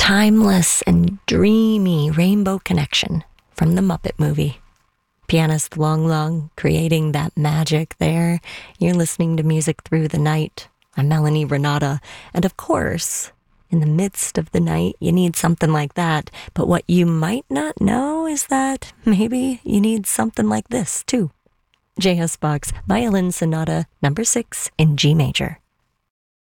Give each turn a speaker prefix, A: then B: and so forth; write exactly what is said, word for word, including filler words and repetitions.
A: timeless and dreamy rainbow connection from the Muppet movie. Pianist Wong Lung creating that magic there. You're listening to Music Through the Night. I'm Melanie Renata. And of course, in the midst of the night, you need something like that. But what you might not know is that maybe you need something like this, too. J S. Bach's Violin Sonata number six in G major.